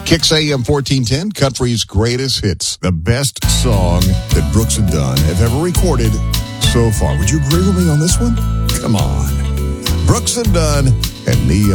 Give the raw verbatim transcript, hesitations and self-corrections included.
Kicks A M fourteen ten, Country's Greatest Hits. The best song that Brooks and Dunn have ever recorded so far. Would you agree with me on this one? Come on. Brooks and Dunn and Neon.